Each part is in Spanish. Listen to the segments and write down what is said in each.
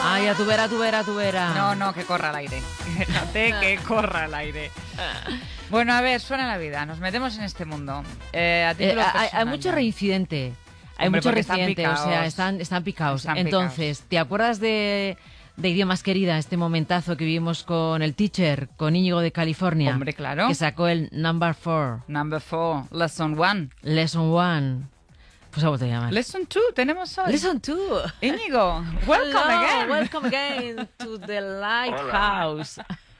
Ay, a tu vera, a tu vera, a tu vera. No, que corra al aire. Déjate que corra al aire. Bueno, a ver, suena la vida. Nos metemos en este mundo. A título Hay personal, mucho ya. reincidente. Hay Hombre, mucho porque están reincidente, o sea, picaos. están picaos. Están Entonces, ¿te acuerdas de Idiomas Querida, este momentazo que vivimos con el teacher, con Íñigo de California? Hombre, claro. Que sacó el Number 4, Number 4, Lesson 1. Lesson 1. Pues a vos te llamas. Lesson 2 tenemos hoy. Lesson 2. Íñigo, welcome Hello, again. welcome again to the Lighthouse.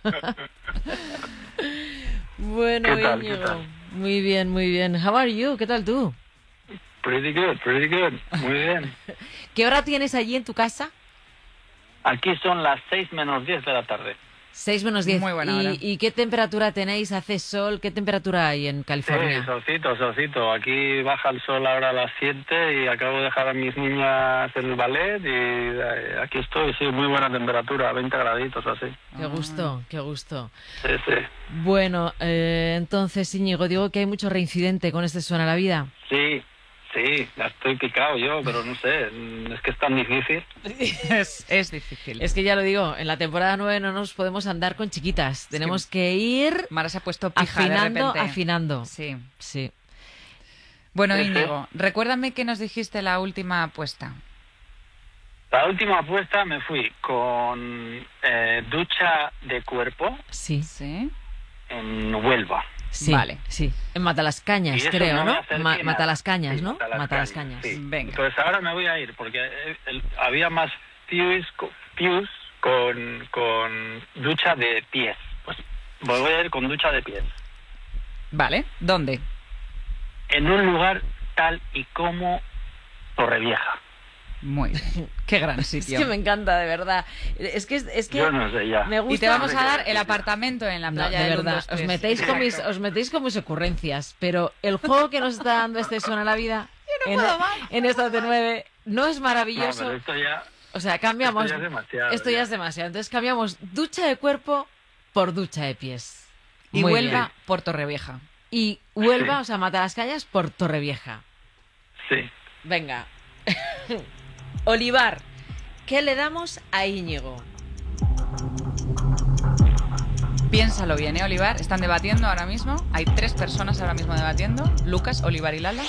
Bueno, ¿Qué tal, Íñigo. qué tal? Muy bien, muy bien. How are you? ¿Qué tal tú? Pretty good, pretty good. Muy bien. ¿Qué hora tienes allí en tu casa? Aquí son las 6 menos 10 de la tarde. 6 menos 10. Muy buena hora. ¿Y qué temperatura tenéis? ¿Hace sol? ¿Qué temperatura hay en Sí, California? solcito. Aquí baja el sol ahora a las 7 y acabo de dejar a mis niñas en el ballet y aquí estoy, sí, muy buena temperatura, 20 graditos o así. Qué gusto, qué gusto. Sí, sí. Bueno, entonces, Íñigo, digo que hay mucho reincidente con este Suena la Vida. Sí, ya estoy picado yo, pero no sé, es que es tan difícil. Es difícil. Es que ya lo digo, en la temporada 9 no nos podemos andar con chiquitas. Tenemos que ir Mara se ha puesto pija de afinando, repente. afinando. Sí. Sí. Bueno, Sí, sí. Íñigo, recuérdame que nos dijiste la última apuesta. La última apuesta me fui con ducha de cuerpo Sí, ¿Sí? en Huelva. sí. Vale. Sí. En Matalascañas, Y eso creo, no ¿no? me acerqué nada. Matalascañas, Sí, ¿no? Matalascañas. sí. Venga. Entonces ahora me voy a ir porque había más pews con ducha de pies. Pues voy a ir con ducha de pies. Vale, ¿dónde? En un lugar tal y como Torrevieja. Muy bien. Qué gran Es sitio. que me encanta, de verdad. Es que Yo no sé ya. me gusta. Y te vamos a dar el Sí. apartamento en la No, playa de de verdad, os metéis con mis ocurrencias, pero el juego que nos está dando este Suena la Vida en esta de 9 no es No, maravilloso. pero esto ya, O sea, cambiamos. esto ya es demasiado. Esto ya es demasiado. Entonces cambiamos ducha de cuerpo por ducha de pies. Y Muy Huelva bien. por Torrevieja. Y Huelva, Sí. o sea, Matalascañas por Torrevieja. Sí. Venga. Olivar, ¿qué le damos a Íñigo? Piénsalo bien, Olivar. Están debatiendo ahora mismo. Hay 3 personas ahora mismo debatiendo. Lucas, Olivar y Lala.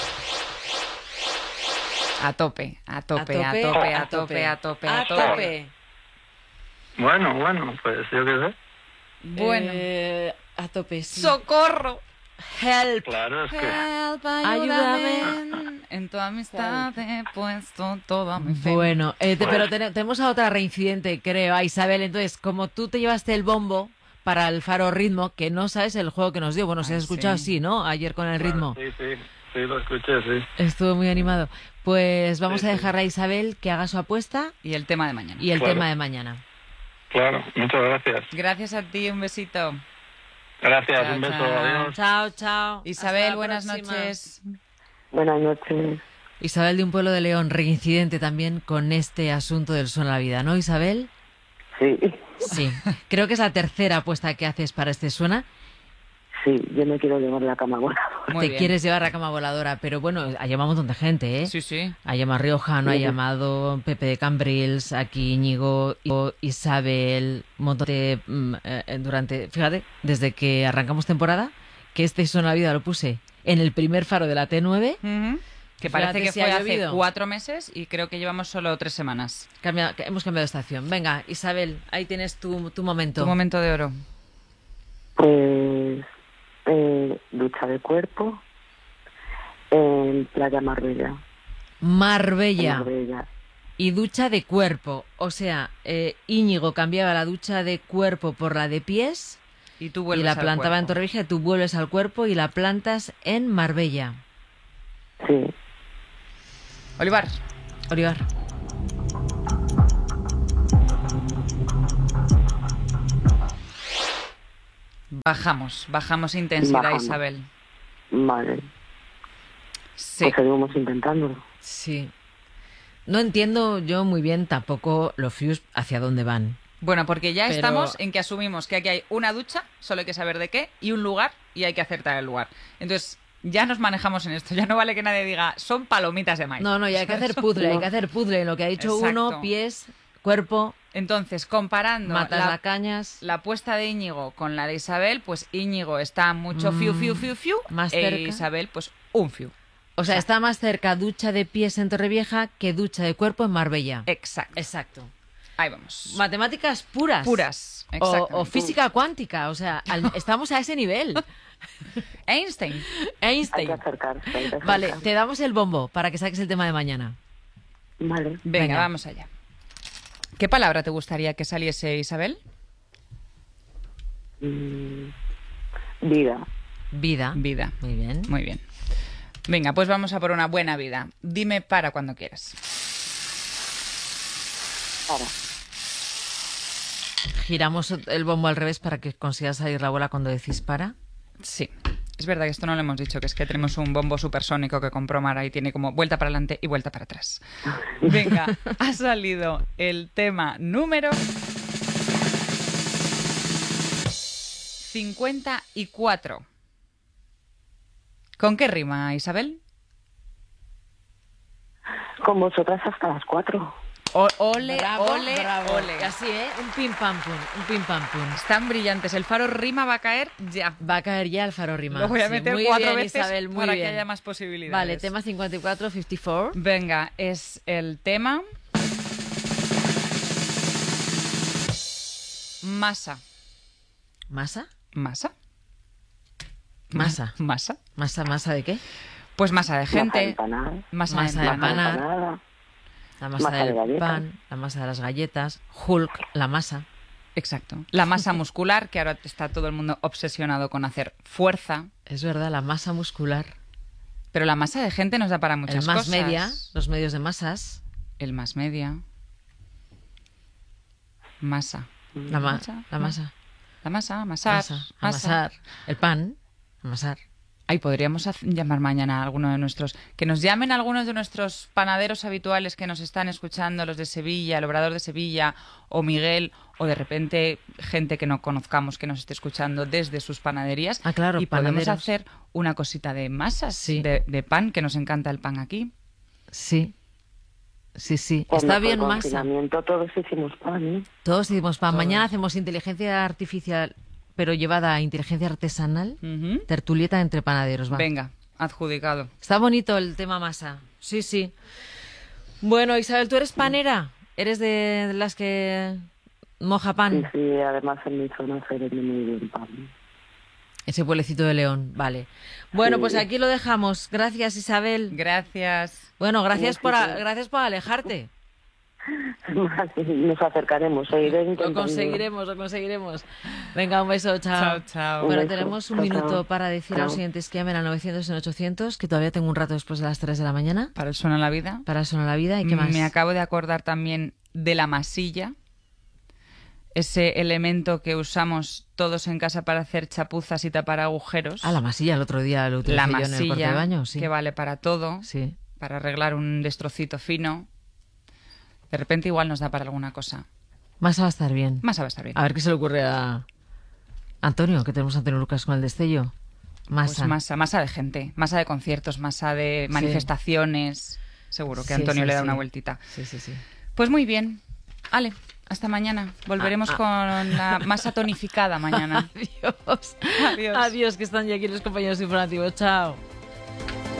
A tope, a tope, a tope, a tope, a tope, a tope. Bueno, pues yo qué sé. Bueno. A tope, sí. ¡Socorro! Help. Claro, es que... Help, Ayúdame. ayúdame. En tu amistad he puesto toda mi fe. Bueno, pero tenemos a otra reincidente, creo, a Isabel. Entonces, como tú te llevaste el bombo para el Faro Ritmo, que no sabes el juego que nos dio. Bueno, si has escuchado, sí, ¿no? Ayer con el ritmo. Sí, lo escuché, sí. Estuvo muy animado. Pues vamos a dejar a Isabel que haga su apuesta Y el tema de mañana. y el Claro. tema de mañana. Claro, muchas gracias. Gracias a ti, un besito. Gracias, Chao, un beso, chao. adiós. Chao, chao. Isabel, Hasta la buenas próxima. noches. Buenas noches. Isabel de un pueblo de León, reincidente también con este asunto del Suena la Vida, ¿no, Isabel? Sí, Sí. Creo que es la tercera apuesta que haces para este Suena. sí, yo me quiero llevar la cama voladora. Muy Te bien. quieres llevar a cama voladora, pero bueno, ha llamado un montón de gente, ¿eh? Sí, sí. Ha llamado Riojano, ha Sí. llamado Pepe de Cambrils, aquí Íñigo, Isabel, un montón de... fíjate, desde que arrancamos temporada, que este Suena la Vida lo puse en el primer faro de la T9, Ujú. Que Fíjate parece que si fue ha hace llovido. 4 meses y creo que llevamos solo 3 semanas. hemos cambiado de estación. Venga, Isabel, ahí tienes tu momento. Tu momento de oro. Pues ducha de cuerpo en Playa Marbella. Marbella. Marbella. Y ducha de cuerpo. O sea, Íñigo cambiaba la ducha de cuerpo por la de pies Y tú y vuelves la al plantaba en cuerpo. Torrevieja y tú vuelves al cuerpo y la plantas en Marbella. Sí, Olivar. Olivar. Bajamos intensidad, Bajamos. Isabel. vale. Sí. Pues seguimos intentándolo. Sí. No entiendo yo muy bien tampoco los Fuse hacia dónde van. Bueno, porque ya Pero- estamos en que asumimos que aquí hay una ducha, solo hay que saber de qué, y un lugar, y hay que acertar el lugar. Entonces, ya nos manejamos en esto. Ya no vale que nadie diga, son palomitas de maíz. No, ya hay que hacer puzzle, hay que hacer puzzle. Lo que ha dicho Exacto. uno, pies, cuerpo, Entonces, comparando Matas las cañas. la apuesta de Íñigo con la de Isabel, pues Íñigo está mucho fiu, más e cerca. Isabel, pues un fiu. O sea, está más cerca ducha de pies en Torrevieja que ducha de cuerpo en Marbella. Exacto. Exacto. Ahí vamos. Matemáticas puras. Puras. O Exactamente. física cuántica. O sea, estamos a ese nivel. Einstein. Hay Einstein. que acercarse. Hay que Vale, acercarse. te damos el bombo para que saques el tema de mañana. Vale. Venga, Venga. vamos allá. ¿Qué palabra te gustaría que saliese, Isabel? Vida. Vida. Vida. Muy bien. Muy bien. Venga, pues vamos a por una buena vida. Dime para cuando quieras. Para. Giramos el bombo al revés para que consigas salir la bola cuando decís para. Sí. Es verdad que esto no lo hemos dicho, que es que tenemos un bombo supersónico que compró Mara y tiene como vuelta para adelante y vuelta para atrás. Venga, ha salido el tema número 54. ¿Con qué rima, Isabel? Con vosotras hasta las 4. Ole, Bravo, ole, bravo. ole. Así, ¿eh? Un pim pam pum. Un pim pam pum. Están brillantes. El faro rima va a caer ya. Va a caer ya el faro rima. Lo voy a Sí, meter muy 4 bien, veces Isabel, muy para bien. que haya más posibilidades. Vale, tema 54, 54. Venga, es el tema... Masa. ¿Masa? ¿Masa? Masa. ¿Masa? ¿Masa de qué? Pues masa de gente. Masa de empanada. empanada. La masa Masa de del galletas. pan, la masa de las galletas, Hulk, la masa. Exacto. La masa muscular, que ahora está todo el mundo obsesionado con hacer fuerza. Es verdad, la masa muscular. Pero la masa de gente nos da para muchas El más cosas. media, los medios de masas. El más media. Masa. La masa. La masa, amasar. Masa. Amasar. El pan. Amasar. Ay, podríamos llamar mañana a alguno de nuestros... Que nos llamen algunos de nuestros panaderos habituales que nos están escuchando, los de Sevilla, el Obrador de Sevilla, o Miguel, o de repente gente que no conozcamos que nos esté escuchando desde sus panaderías. Ah, claro, y podemos panaderos. hacer una cosita de masas, Sí. de pan, que nos encanta el pan aquí. Sí. Sí, sí. Cuando Está fue bien el masa. confinamiento todos hicimos pan, ¿eh? Todos decimos pan. Todos. Mañana hacemos inteligencia artificial, pero llevada a inteligencia artesanal. Ujú. Tertulieta entre panaderos. Va. Venga, adjudicado. Está bonito el tema masa. Sí, sí. Bueno, Isabel, ¿tú eres panera? ¿Eres de las que moja Sí, pan? sí, además en mi zona se vende muy bien pan. Ese pueblecito de León, vale. Bueno, Sí. pues aquí lo dejamos. Gracias, Isabel. Gracias. Bueno, gracias por, Sí. gracias por alejarte. Nos acercaremos, seguiré Lo intentando. conseguiremos, lo conseguiremos. Venga, un beso, chao. Chao, chao. Bueno, Un beso. tenemos un Chao, minuto chao. para decir a los Chao. siguientes que llamen al 900 en 800, que todavía tengo un rato después de las 3 de la mañana Para el Suena en la Vida. para Sonar la Vida. ¿Y qué más? Me acabo de acordar también de la masilla, ese elemento que usamos todos en casa para hacer chapuzas y tapar agujeros. Ah, la masilla, el otro día lo utilicé La yo en el cuarto de masilla, baño. Sí. que vale para todo, Sí. para arreglar un destrocito fino. De repente igual nos da para alguna cosa. Masa va a estar bien. Masa va a estar bien. A ver qué se le ocurre a Antonio, que tenemos a Antonio Lucas con el destello. Masa. Pues masa de gente, masa de conciertos, masa de Sí. manifestaciones. Seguro que Sí, Antonio sí, le da sí. una vueltita. Sí, sí, sí. Pues muy bien. Ale, hasta mañana. Volveremos con la masa tonificada mañana. Adiós. Adiós. Adiós, que están ya aquí los compañeros informativos. Chao.